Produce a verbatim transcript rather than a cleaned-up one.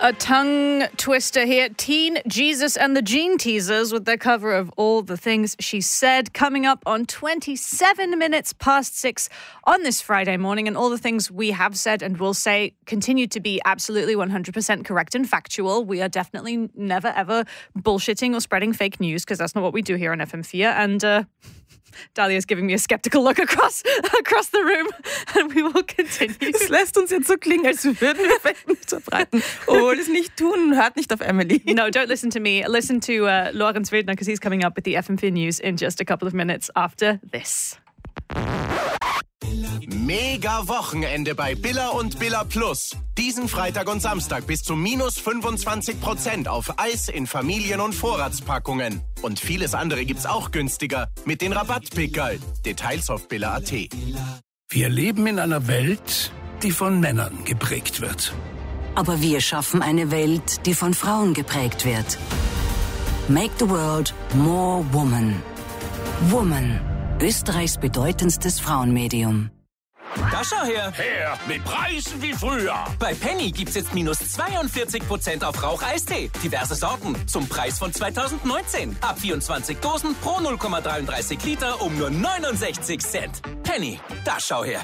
A tongue twister here. Teen Jesus and the Gene Teasers with their cover of All the Things She Said, coming up on twenty-seven minutes past six on this Friday morning. And all the things we have said and will say continue to be absolutely one hundred percent correct and factual. We are definitely never ever bullshitting or spreading fake news, because that's not what we do here on F M four. And uh, Dalia's giving me a skeptical look across across the room, and we will continue. Es lässt uns jetzt so klingen, als würden wir Fake News verbreiten. Oh, das nicht tun, hört nicht auf Emily. No, don't listen to me. Listen to uh, Lorenz Widner, because he's coming up with the F M four News in just a couple of minutes after this. Mega Wochenende bei Billa und Billa Plus. Diesen Freitag und Samstag bis zu minus fünfundzwanzig Prozent auf Eis in Familien- und Vorratspackungen. Und vieles andere gibt's auch günstiger mit den Rabattpickerl. Details auf billa punkt at. Wir leben in einer Welt, die von Männern geprägt wird. Aber wir schaffen eine Welt, die von Frauen geprägt wird. Make the world more woman. Woman. Österreichs bedeutendstes Frauenmedium. Da schau her. Her, mit Preisen wie früher. Bei Penny gibt's jetzt minus zweiundvierzig Prozent auf Rauch-Eistee. Diverse Sorten zum Preis von zweitausendneunzehn. Ab vierundzwanzig Dosen pro null Komma dreiunddreißig Liter um nur neunundsechzig Cent. Penny, da schau her.